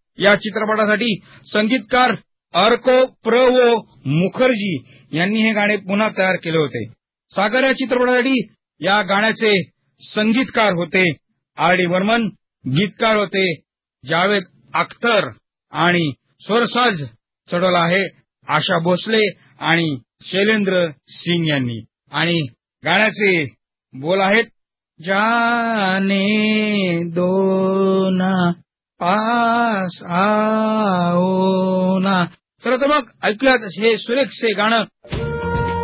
या चित्रपटासाठी संगीतकार अर्को प्रवो मुखर्जी यांनी हे गाणे पुन्हा तयार केले होते. सागर या चित्रपटासाठी या गाण्याचे संगीतकार होते आर डी बर्मन, गीतकार होते जावेद अख्तर आणि स्वरसाज चढवला आहे आशा भोसले आणि शैलेंद्र सिंग यांनी. आणि गाण्याचे बोल आहेत, जाने दो ना पास आओ ना. चला तर मग ऐकूयात हे सुरेखसे गाणं.